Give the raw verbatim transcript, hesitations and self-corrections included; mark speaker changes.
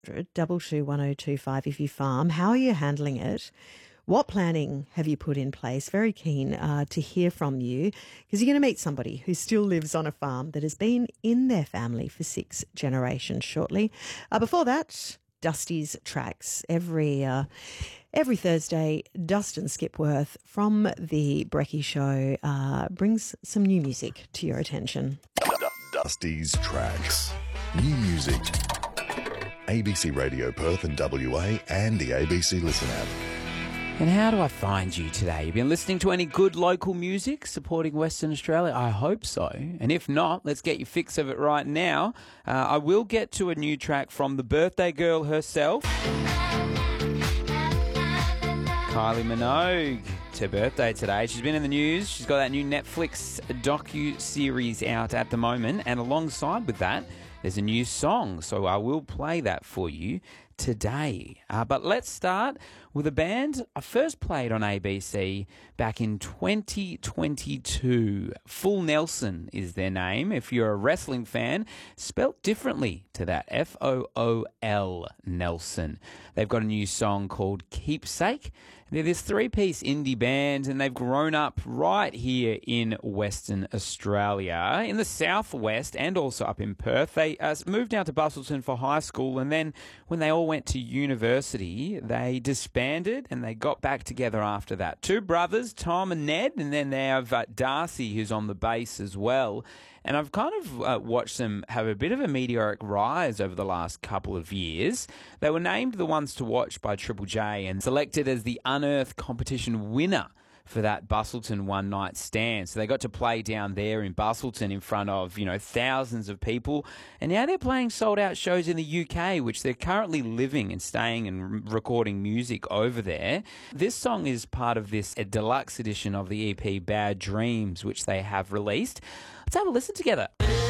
Speaker 1: double two one oh two five if you farm. How are you handling it? What planning have you put in place? Very keen uh, to hear from you, because you're going to meet somebody who still lives on a farm that has been in their family for six generations shortly. Uh, before that, Dusty's Tracks. Every uh, every Thursday, Dustin Skipworth from the Brecky Show uh, brings some new music to your attention.
Speaker 2: Dusty's Tracks. New music. A B C Radio Perth and W A and the A B C Listen app.
Speaker 3: And how do I find you today? You've been listening to any good local music supporting Western Australia? I hope so. And if not, let's get your fix of it right now. Uh, I will get to a new track from the birthday girl herself, Kylie Minogue. It's her birthday today. She's been in the news. She's got that new Netflix docu-series out at the moment. And alongside with that, there's a new song. So I will play that for you today. Uh, but let's start with a band I first played on A B C back in twenty twenty-two. Full Nelson is their name. If you're a wrestling fan, spelt differently to that, F O O L Nelson. They've got a new song called Keepsake. They're this three-piece indie band, and they've grown up right here in Western Australia, in the southwest, and also up in Perth. They uh, moved down to Busselton for high school, and then when they all went to university, they disbanded, and they got back together after that. Two brothers, Tom and Ned, and then they have uh, Darcy, who's on the bass as well. And I've kind of uh, watched them have a bit of a meteoric rise over the last couple of years. They were named the ones to watch by Triple J and selected as the Unearth competition winner for that Busselton one night stand. So they got to play down there in Busselton in front of, you know, thousands of people. And now they're playing sold out shows in the U K, which they're currently living and staying and recording music over there. This song is part of this a deluxe edition of the E P Bad Dreams, which they have released. Let's have a listen together.